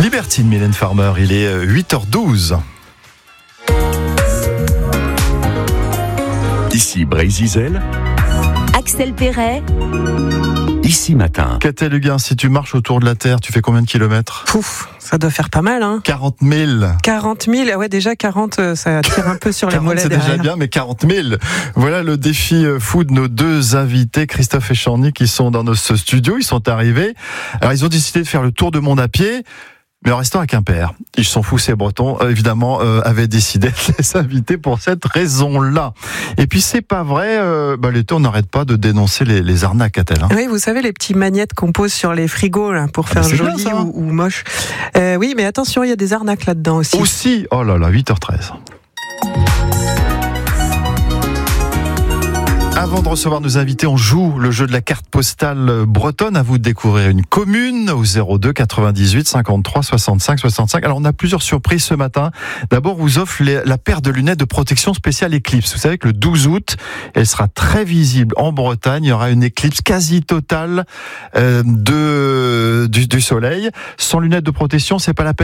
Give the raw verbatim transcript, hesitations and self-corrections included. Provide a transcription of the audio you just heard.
Libertine, Mylène Farmer, il est huit heures douze. Ici Brézizel, Axel Perret, Ici Matin. Catel Huguin, si tu marches autour de la Terre, tu fais combien de kilomètres ? Pouf, ça doit faire pas mal, hein. quarante mille. quarante mille, ah ouais, déjà quarante, ça tire un peu sur les quarante, mollets c'est derrière. déjà bien, mais quarante mille. Voilà le défi fou de nos deux invités, Christophe et Chani, qui sont dans nos studios. Ils sont arrivés. Alors, ils ont décidé de faire le tour du monde à pied, mais en restant à Quimper. Ils sont fous, ces Bretons, euh, évidemment, euh, avaient décidé de les inviter pour cette raison-là. Et puis, c'est pas vrai, euh, bah, l'été, on n'arrête pas de dénoncer les, les arnaques, a-t-elle, hein. Oui, vous savez, les petits magnettes qu'on pose sur les frigos là, pour Ah faire bah c'est joli bien, ça, hein. ou, ou moche. Euh, oui, mais attention, il y a des arnaques là-dedans aussi. Aussi, oh là là, huit heures treize. Avant de recevoir nos invités, on joue le jeu de la carte postale bretonne. À vous de découvrir une commune au zéro deux quatre-vingt-dix-huit cinquante-trois soixante-cinq soixante-cinq. Alors, on a plusieurs surprises ce matin. D'abord, on vous offre les, la paire de lunettes de protection spéciale éclipse. Vous savez que le douze août, elle sera très visible en Bretagne. Il y aura une éclipse quasi totale euh, de, du, du soleil. Sans lunettes de protection, c'est pas la peine.